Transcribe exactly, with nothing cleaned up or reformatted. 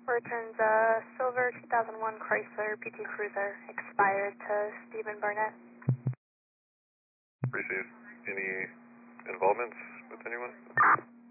Returns a silver two thousand one Chrysler P T Cruiser, expired to Stephen Barnett. Received. Any involvements with anyone?